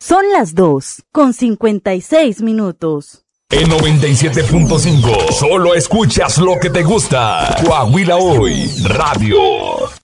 Son las 2:56. En 97.5, solo escuchas lo que te gusta. Coahuila Hoy, Radio.